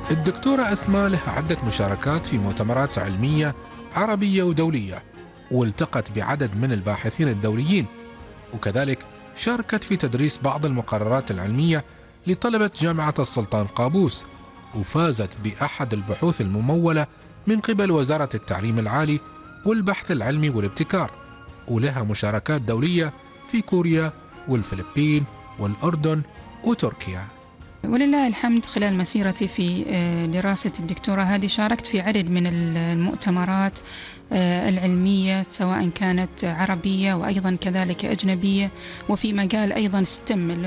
الدكتورة أسماء لها عدة مشاركات في مؤتمرات علمية عربية ودولية، والتقت بعدد من الباحثين الدوليين، وكذلك شاركت في تدريس بعض المقررات العلمية لطلبة جامعة السلطان قابوس، وفازت بأحد البحوث الممولة من قبل وزارة التعليم العالي والبحث العلمي والابتكار، ولها مشاركات دولية في كوريا والفلبين والأردن وتركيا. ولله الحمد، خلال مسيرتي في دراسة الدكتوراه هذه شاركت في عدد من المؤتمرات العلمية، سواء كانت عربية وأيضا كذلك أجنبية، وفي مجال أيضا STEM